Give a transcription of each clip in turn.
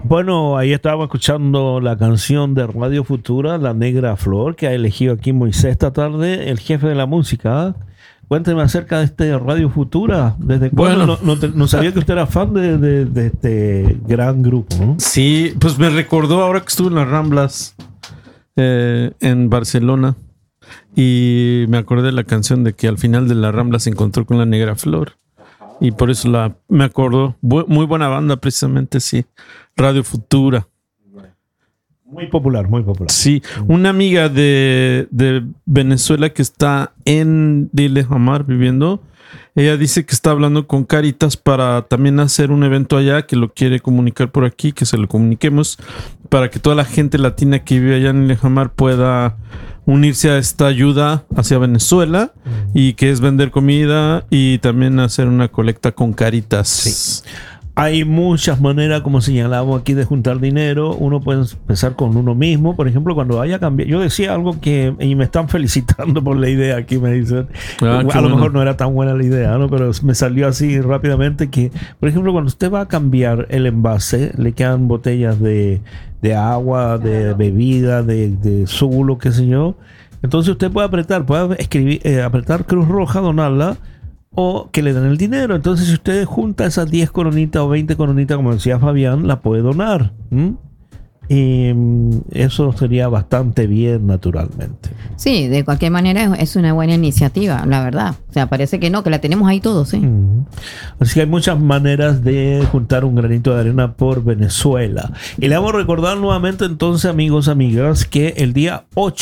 Bueno, ahí estábamos escuchando la canción de Radio Futura, La Negra Flor, que ha elegido aquí Moisés esta tarde, el jefe de la música. Cuénteme acerca de este Radio Futura. ¿Desde cuándo? No sabía que usted era fan de este gran grupo, ¿no? Sí, pues me recordó ahora que estuve en las Ramblas en Barcelona y me acordé de la canción de que al final de la Rambla se encontró con La Negra Flor. Y por eso me acordó. Muy buena banda, precisamente, sí. Radio Futura. Muy popular, muy popular. Sí, una amiga de Venezuela que está en Lillehammer viviendo, ella dice que está hablando con Caritas para también hacer un evento allá, que lo quiere comunicar por aquí, que se lo comuniquemos, para que toda la gente latina que vive allá en Lillehammer pueda unirse a esta ayuda hacia Venezuela, y que es vender comida y también hacer una colecta con Caritas. Sí. Hay muchas maneras, como señalamos aquí, de juntar dinero. Uno puede empezar con uno mismo. Por ejemplo, cuando vaya a cambiar. Yo decía algo y me están felicitando por la idea aquí, me dicen. A lo mejor no era tan buena la idea, ¿no? Pero me salió así rápidamente que, por ejemplo, cuando usted va a cambiar el envase, le quedan botellas de agua, de bebida, de zulo, qué sé yo. Entonces usted puede apretar Cruz Roja, donarla, o que le den el dinero. Entonces, si usted junta esas 10 coronitas o 20 coronitas, como decía Fabián, la puede donar. Y eso sería bastante bien, naturalmente. Sí, de cualquier manera es una buena iniciativa, la verdad. O sea, parece que no, que la tenemos ahí todos, ¿sí? Así que hay muchas maneras de juntar un granito de arena por Venezuela. Y le vamos a recordar nuevamente entonces, amigos, amigas, que el día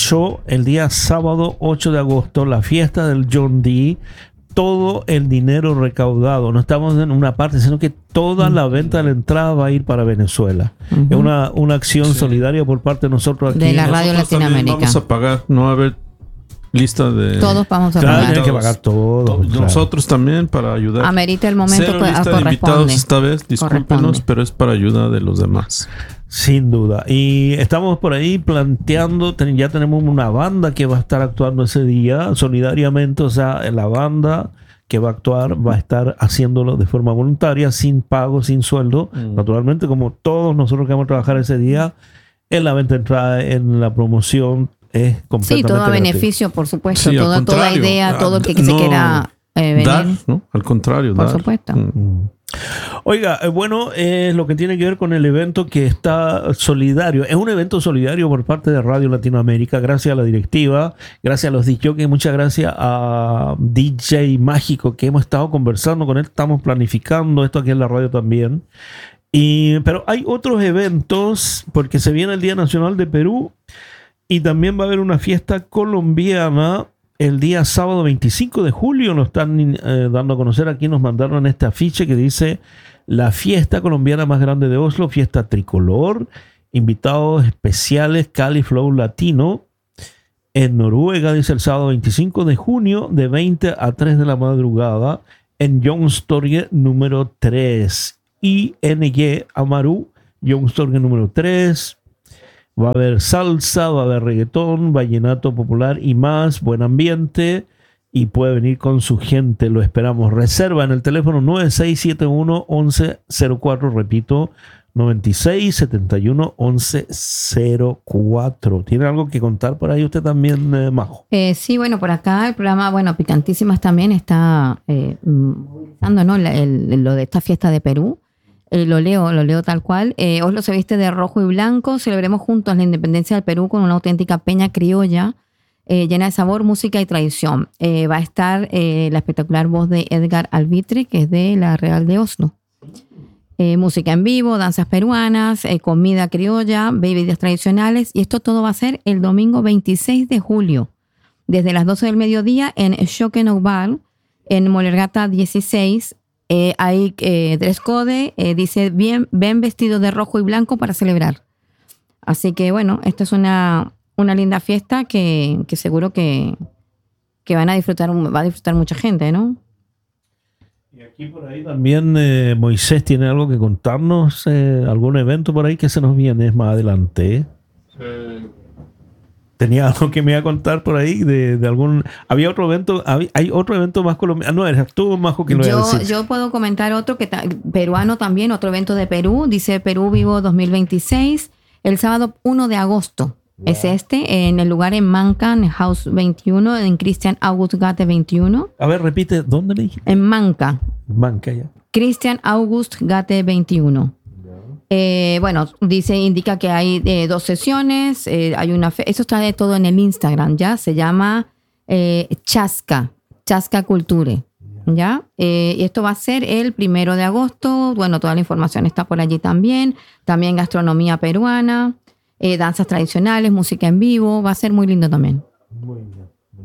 sábado 8 de agosto, la fiesta del John D., todo el dinero recaudado, no estamos en una parte, sino que toda la venta de la entrada va a ir para Venezuela. Es una acción solidaria por parte de nosotros aquí. De la Radio Latinoamérica. Vamos a pagar, no va a haber lista de... Todos vamos a pagar. Tienen que pagar todo. Nosotros también para ayudar. Amerita el momento, Cero lista de invitados esta vez, discúlpenos, pero es para ayuda de los demás. Sin duda. Y estamos por ahí planteando, ya tenemos una banda que va a estar actuando ese día solidariamente. O sea, la banda que va a actuar va a estar haciéndolo de forma voluntaria, sin pago, sin sueldo. Naturalmente, como todos nosotros que vamos a trabajar ese día, en la venta de entrada, en la promoción, es completamente sí, todo a beneficio, por supuesto. Sí, toda idea, todo el que se quiera venir. Dar, ¿no? Al contrario, por dar. Supuesto. Oiga, bueno, lo que tiene que ver con el evento que está solidario. Es un evento solidario por parte de Radio Latinoamérica, gracias a la directiva, gracias a los DJs, muchas gracias a DJ Mágico, que hemos estado conversando con él, estamos planificando esto aquí en la radio también. Pero hay otros eventos, porque se viene el Día Nacional de Perú y también va a haber una fiesta colombiana el día sábado 25 de julio. Nos están dando a conocer aquí, nos mandaron este afiche que dice: la fiesta colombiana más grande de Oslo, fiesta tricolor, invitados especiales Cali Flow Latino en Noruega, dice, el sábado 25 de junio de 20 a 3 de la madrugada en Youngstorget número 3, ING Amaru, Youngstorget número 3. Va a haber salsa, va a haber reggaetón, vallenato popular y más. Buen ambiente y puede venir con su gente. Lo esperamos. Reserva en el teléfono 9671-1104. Repito, 9671-1104. ¿Tiene algo que contar por ahí usted también, Majo? Sí, bueno, por acá el programa, Picantísimas también está movilizando, ¿no? Lo de esta fiesta de Perú. Lo leo tal cual. Oslo se viste de rojo y blanco. Celebremos juntos la independencia del Perú con una auténtica peña criolla llena de sabor, música y tradición. Va a estar la espectacular voz de Edgar Albitre, que es de la Real de Oslo. Música en vivo, danzas peruanas, comida criolla, bebidas tradicionales. Y esto todo va a ser el domingo 26 de julio, desde las 12 del mediodía en Schökenöbal, en Molergata 16. Hay dress code, dice ven vestido de rojo y blanco para celebrar. Así que bueno, esta es una linda fiesta que seguro que va a disfrutar mucha gente, ¿no? Y aquí por ahí también Moisés tiene algo que contarnos, algún evento por ahí que se nos viene más adelante. Tenía algo que me iba a contar por ahí de algún... Había otro evento, hay otro evento más colombiano. No, eres tú, Majo, que lo iba a decir. Yo puedo comentar otro peruano también, otro evento de Perú. Dice Perú Vivo 2026, el sábado 1 de agosto. Wow. Es en el lugar en Manca, en House 21, en Christian August Gate 21. A ver, repite, ¿dónde le dije? En Manca. Manca, ya. Christian August Gate 21. Bueno, indica que hay 2 sesiones, hay una eso está de todo en el Instagram, ¿ya? Se llama Chasca Culture, ¿ya? Y esto va a ser el 1 de agosto, bueno, toda la información está por allí también gastronomía peruana, danzas tradicionales, música en vivo, va a ser muy lindo también. Muy bien.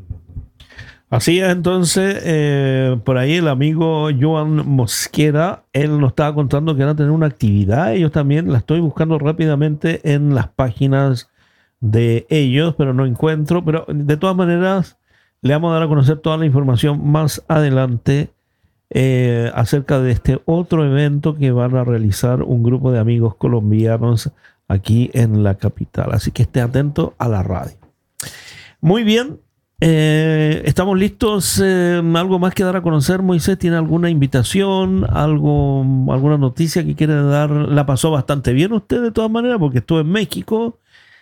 Así es, entonces, por ahí el amigo Joan Mosquera, él nos estaba contando que van a tener una actividad. Ellos también la estoy buscando rápidamente en las páginas de ellos, pero no encuentro. Pero de todas maneras, le vamos a dar a conocer toda la información más adelante acerca de este otro evento que van a realizar un grupo de amigos colombianos aquí en la capital. Así que esté atento a la radio. Muy bien. Estamos listos. ¿Algo más que dar a conocer, Moisés? ¿Tiene alguna invitación? ¿Alguna noticia que quiere dar? La pasó bastante bien usted de todas maneras porque estuvo en México.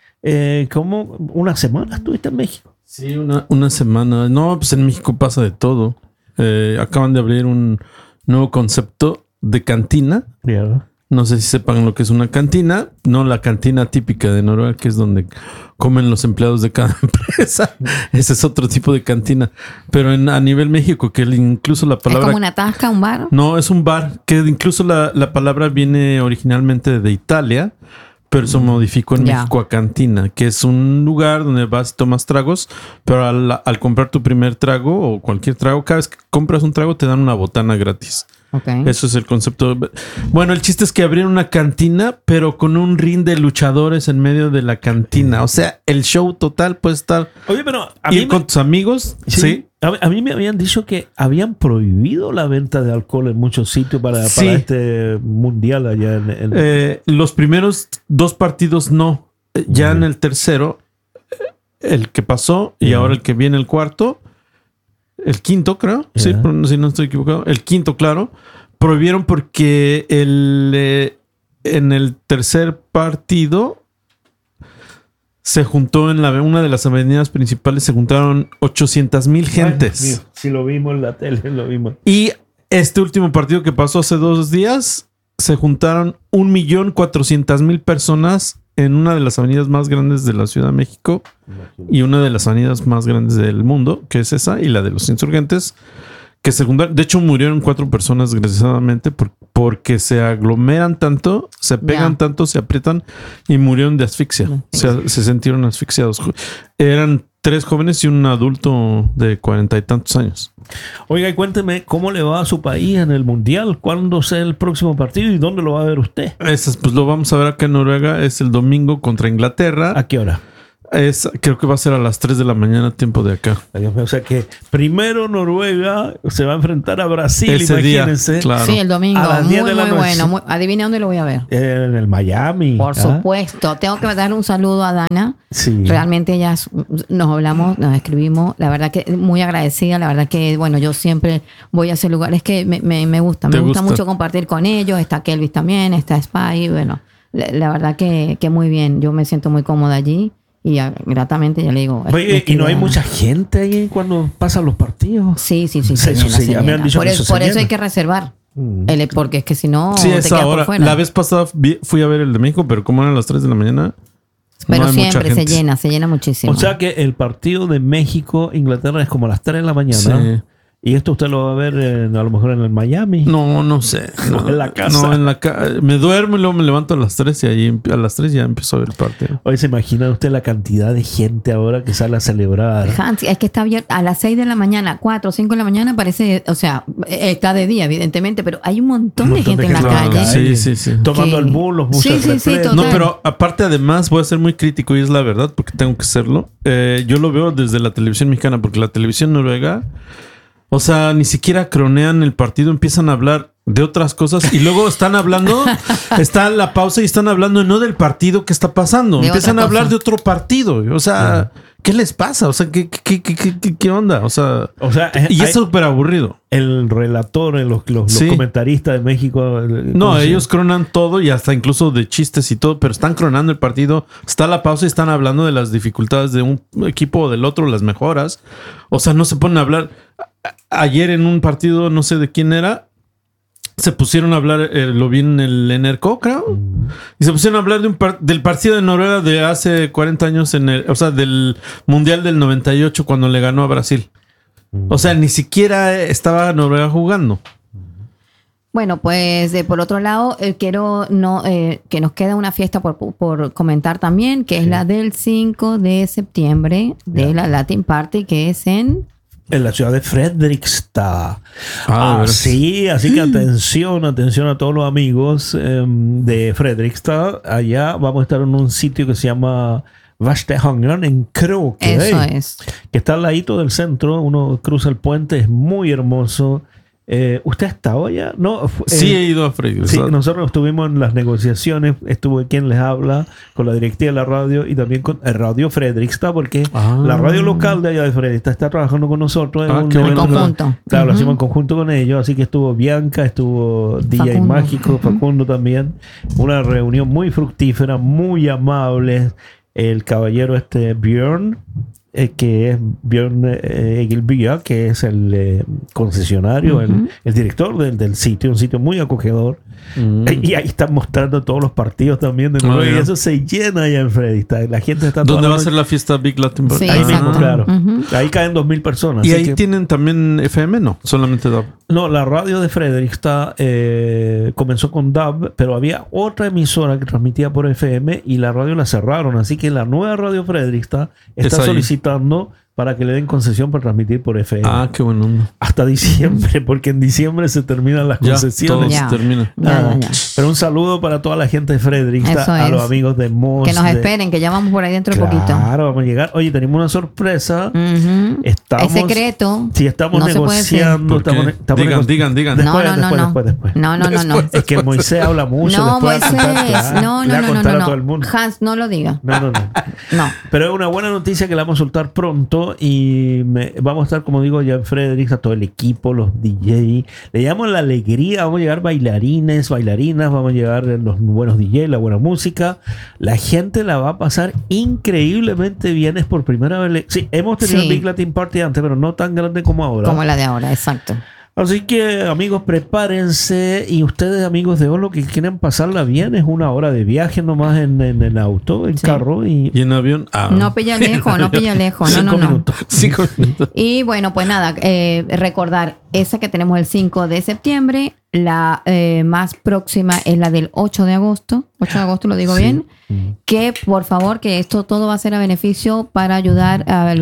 ¿Cómo? ¿Una semana estuviste en México? Sí, una semana. No, pues en México pasa de todo. Acaban de abrir un nuevo concepto de cantina. Yeah. No sé si sepan lo que es una cantina. No la cantina típica de Noruega, que es donde comen los empleados de cada empresa. Ese es otro tipo de cantina. Pero a nivel México, que incluso la palabra... ¿Es como una tasca, un bar? No, es un bar. Que incluso la palabra viene originalmente de Italia, pero se modificó en México a cantina, que es un lugar donde vas y tomas tragos, pero al comprar tu primer trago o cualquier trago, cada vez que compras un trago te dan una botana gratis. Okay. Eso es el concepto. Bueno, el chiste es que abrieron una cantina, pero con un ring de luchadores en medio de la cantina. O sea, el show total puede estar... Oye, pero... Ir con tus amigos. Sí. A mí me habían dicho que habían prohibido la venta de alcohol en muchos sitios para este mundial allá en... Los primeros 2 partidos no. Ya en el tercero, el que pasó y ahora el que viene el cuarto... El quinto, creo. Sí, si no estoy equivocado. El quinto, claro. Prohibieron porque en el tercer partido se juntó en una de las avenidas principales, se juntaron 800,000 gentes. Sí, lo vimos en la tele, lo vimos. Y este último partido que pasó hace 2 días, se juntaron 1,400,000 personas en una de las avenidas más grandes de la Ciudad de México y una de las avenidas más grandes del mundo, que es esa, y la de los Insurgentes, que se juntaron. De hecho, murieron 4 personas, desgraciadamente, porque se aglomeran tanto, se pegan tanto, se aprietan y murieron de asfixia. O sea, se sintieron asfixiados. Eran 3 jóvenes y un adulto de 40 y tantos años. Oiga, y cuénteme cómo le va a su país en el Mundial, cuándo sea el próximo partido y dónde lo va a ver usted. Pues lo vamos a ver acá en Noruega. Es el domingo contra Inglaterra. ¿A qué hora? Creo que va a ser a las 3 de la mañana, tiempo de acá. O sea que primero Noruega se va a enfrentar a Brasil, ese imagínense. Día, claro. Sí, el domingo. A las 10 de la noche. Bueno. Adivina dónde lo voy a ver. En el Miami. Por supuesto. Tengo que darle un saludo a Dana. Sí. Realmente nos hablamos, nos escribimos. La verdad que muy agradecida. La verdad que, bueno, yo siempre voy a ese lugar. Es que me gusta. Me gusta mucho compartir con ellos. Está Kelvis también, está Spy. Bueno, la verdad que muy bien. Yo me siento muy cómoda allí. Y gratamente ya le digo. Oye, ¿y no hay mucha gente ahí cuando pasan los partidos? Sí. Me han dicho por eso hay que reservar. Porque es que si no, sí, te quedas ahora. por fuera. La vez pasada fui a ver el de México, pero como eran las 3 de la mañana. Pero no siempre se llena muchísimo. O sea que el partido de México-Inglaterra es como a las 3 de la mañana. Sí. ¿Y esto usted lo va a ver a lo mejor en el Miami? No sé. No, en la casa. No, en la casa. Me duermo y luego me levanto a las 3 y ahí a las 3 ya empiezo a ver el partido. Hoy se imagina usted la cantidad de gente ahora que sale a celebrar. Hans, es que está abierto a las 6 de la mañana, 4 o 5 de la mañana parece, o sea, está de día evidentemente, pero hay un montón de gente en la calle. Sí. Tomando el bus, los buses. Sí, total. No, pero aparte además voy a ser muy crítico y es la verdad porque tengo que serlo. Yo lo veo desde la televisión mexicana porque la televisión noruega... O sea, ni siquiera cronean el partido, empiezan a hablar de otras cosas y luego están hablando, está la pausa y están hablando no del partido que está pasando, De empiezan otra a hablar cosa. de otro partido, o sea, ¿qué les pasa? O sea, ¿qué onda? O sea, y es súper aburrido. El relator, los Sí. comentaristas de México. No, ellos cronan todo y hasta incluso de chistes y todo, pero están cronando el partido. Está la pausa y están hablando de las dificultades de un equipo o del otro, las mejoras. O sea, no se ponen a hablar. Ayer en un partido, no sé de quién era, se pusieron a hablar, lo vi en el Enerco, creo, y se pusieron a hablar del partido de Noruega de hace 40 años, o sea, del Mundial del 98 cuando le ganó a Brasil. O sea, ni siquiera estaba Noruega jugando. Bueno, pues por otro lado, quiero que nos queda una fiesta por comentar también, que es la del 5 de septiembre de la Latin Party, que es en la ciudad de Fredrikstad. Ah, Sí, así que atención a todos los amigos de Fredrikstad. Allá vamos a estar en un sitio que se llama Vastehangen en Kroke. Eso es. Que está al ladito del centro. Uno cruza el puente, es muy hermoso. ¿Usted ha estado allá? No, Sí, he ido a Fredrikstad. Sí, nosotros estuvimos en las negociaciones, estuvo quien les habla con la directiva de la radio y también con Radio Fredrikstad, porque la radio local de allá de Fredrikstad está trabajando con nosotros en qué un bueno. evento. Conjunto. Claro, lo hacemos en conjunto con ellos, así que estuvo Bianca, estuvo DJ Facundo. Mágico, Facundo también. Una reunión muy fructífera, muy amable. El caballero Björn, que es Björn Egilbia, que es el concesionario, el director del sitio, un sitio muy acogedor. Y ahí están mostrando todos los partidos también de Noruega. Y eso se llena allá en Fredrikstad. La gente está... ¿Dónde va a ser la fiesta Big Latin Party? Sí, Ahí mismo, exacto. claro. Ujú. Ahí caen 2,000 personas. ¿Y así ahí que- tienen también FM? No, solamente DAB. No, la radio de Fredrikstad comenzó con DAB, pero había otra emisora que transmitía por FM y la radio la cerraron. Así que la nueva radio Fredrikstad está Es ahí. solicitando para que le den concesión para transmitir por FM. Ah, qué bueno. Hasta diciembre, porque en diciembre se terminan las Ya, todo concesiones. Ya. se termina. Ya. Pero un saludo para toda la gente de Fredrikstad, Eso a los es. amigos de Moss. Que nos de- esperen, que ya vamos por ahí dentro de poquito. Claro, vamos a llegar. Oye, tenemos una sorpresa. Ujú. Estamos, Es secreto. Sí, estamos No se puede decir. negociando. ¿Por qué? Estamos Digan. Después, después. No. Es que Moisés habla mucho. No, después va a contar, Moisés. claro, le va a contar a todo el mundo. Hans, no lo diga. No. No. Pero es una buena noticia que la vamos a soltar pronto y vamos a estar, como digo, ya en Fredrikstad, todo el equipo, los DJ. Le llamamos la alegría, vamos a llegar bailarinas, vamos a llegar los buenos DJ, la buena música. La gente la va a pasar increíblemente bien. Es por primera vez. Sí, hemos tenido Sí. Big Latin Party antes, pero no tan grande como ahora. Como la de ahora, exacto. Así que, amigos, prepárense. Y ustedes, amigos de Olo, que quieren pasarla bien, es una hora de viaje nomás en el auto, en Sí. carro. Y ¿Y en avión? Ah, No pilla lejos. No. 5 No. minutos. 5 minutos. Y bueno, pues nada, recordar esa que tenemos el 5 de septiembre. La más próxima es la del 8 de agosto. 8 de agosto, lo digo Sí. bien. Que por favor, que esto todo va a ser a beneficio para ayudar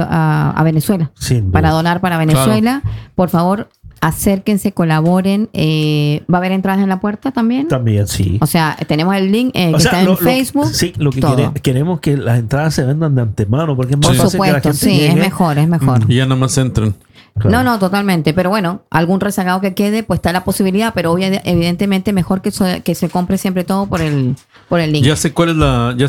a Venezuela. Sin duda. Para donar para Venezuela. Por favor, acérquense, colaboren. ¿Va a haber entradas en la puerta también? También, sí. O sea, tenemos el link que O sea, está en Facebook. sí, lo que todo. queremos que las entradas se vendan de antemano, porque es más Por fácil que la supuesto, gente sí, es llegue. mejor, es mejor. Y ya nada más entran. Claro. No, totalmente. Pero bueno, algún rezagado que quede, pues está la posibilidad, pero evidentemente mejor que se compre siempre todo por el link. Ya sé cuál es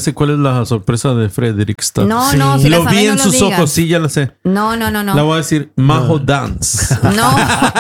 la sorpresa de Fredrikstad. No, Sí. no, si la Lo sabes, vi no en lo sus digas. ojos, sí, ya la sé. No. La voy a decir Majo Dance. No.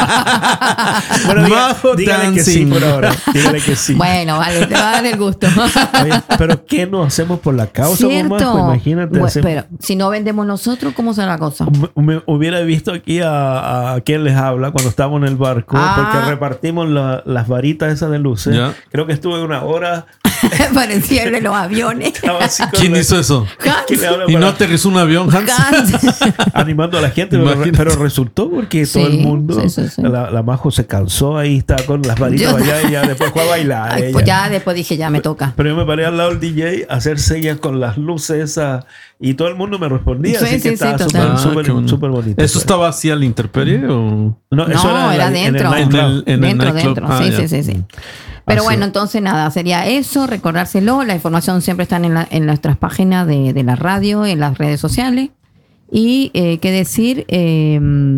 Bueno, Majo dígale que sí dancing. por ahora. Dígale que sí. Bueno, vale, te va a dar el gusto. Oye, pero ¿qué no hacemos por la causa, Cierto. Majo? Imagínate. Bueno, hacemos- pero si no vendemos nosotros, ¿cómo será la cosa? Me hubiera visto aquí a quien les habla cuando estábamos en el barco, Ah. porque repartimos las varitas esas de luces. Ya. Creo que estuve una hora. Parecía el de los aviones. Estaba así con ¿Quién la- hizo eso? ¿Quién le habla ¿Y para- no aterrizó un avión, Hans? Hans. animando a la gente, pero, Imagínate. pero resultó porque Sí, todo el mundo, sí. La Majo se cansó ahí, estaba con las varitas Yo- allá y ya después fue a bailar. Ay, ella. pues ya después dije, ya me toca. Pero yo me paré al lado del DJ a hacer sellas con las luces esas y todo el mundo me respondía, Sí, así sí, que sí, estaba total. súper, Ah, súper, qué bueno. súper bonito. ¿Eso estaba así a la intemperie o...? No, eso No, era en dentro. el nightclub. En el nightclub. Dentro. Ah, ya. Sí. Pero Así bueno, es. entonces nada, sería eso, recordárselo. La información siempre está en nuestras páginas de la radio, en las redes sociales. Y qué decir,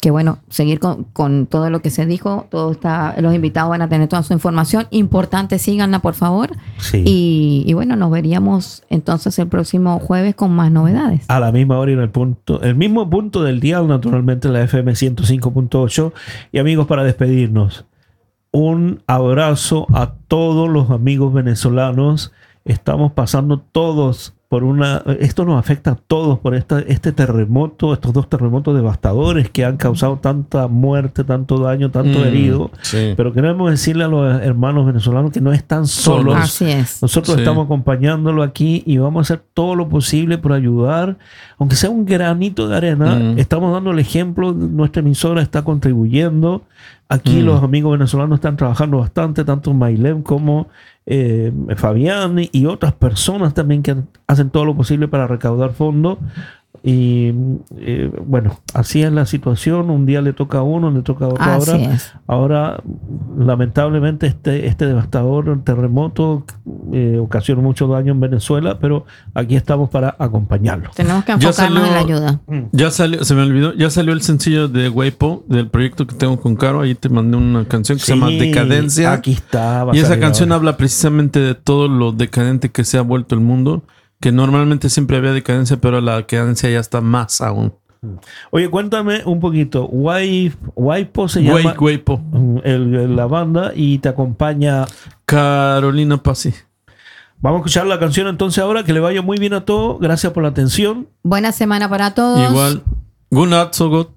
que bueno, seguir con todo lo que se dijo. Los invitados van a tener toda su información. Importante, síganla, por favor. Sí. Y bueno, nos veríamos entonces el próximo jueves con más novedades. A la misma hora y en el mismo punto del día, naturalmente, la FM 105.8. Y amigos, para despedirnos, un abrazo a todos los amigos venezolanos. Estamos pasando todos esto nos afecta a todos por este terremoto, estos 2 terremotos devastadores que han causado tanta muerte, tanto daño, tanto herido. Sí. Pero queremos decirle a los hermanos venezolanos que no están solos. Así es. Nosotros estamos acompañándolo aquí y vamos a hacer todo lo posible por ayudar, aunque sea un granito de arena. Estamos dando el ejemplo, nuestra emisora está contribuyendo. Aquí los amigos venezolanos están trabajando bastante, tanto Maylem como Fabián y otras personas también que hacen todo lo posible para recaudar fondos. Y bueno, así es la situación. Un día le toca a uno, le toca a otro. Ahora lamentablemente este devastador terremoto ocasionó mucho daño en Venezuela, pero aquí estamos para acompañarlos. Tenemos que enfocarnos en la ayuda. Ya salió, se me olvidó, ya salió el sencillo de Weipo, del proyecto que tengo con Caro. Ahí te mandé una canción que se llama Decadencia. Aquí está. Y esa canción habla precisamente de todo lo decadente que se ha vuelto el mundo, que normalmente siempre había decadencia, pero la decadencia ya está más aún. Oye, cuéntame un poquito. Weipo se llama Weipo. La banda, y te acompaña Carolina Pazzi. Vamos a escuchar la canción entonces ahora. Que le vaya muy bien a todos. Gracias por la atención. Buena semana para todos. Igual. Good night, so good.